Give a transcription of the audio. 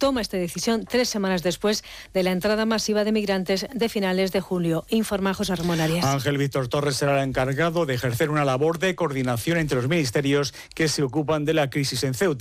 toma esta decisión 3 semanas después de la entrada masiva de migrantes de finales de julio. Informa José Ramón Arias. Ángel Víctor Torres será el encargado de ejercer una labor de coordinación entre los ministerios que se ocupan de la crisis en Ceuta.